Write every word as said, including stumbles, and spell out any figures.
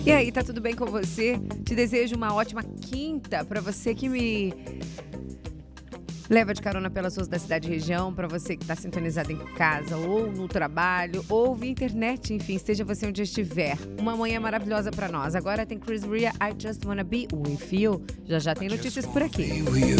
E aí, tá tudo bem com você? Te desejo uma ótima quinta para você que me leva de carona pelas ruas da cidade e região, para você que está sintonizado em casa ou no trabalho ou via internet, enfim, seja você onde estiver. Uma manhã maravilhosa para nós. Agora tem Chris Ria, I Just Wanna Be With You. Já já tem notícias por aqui.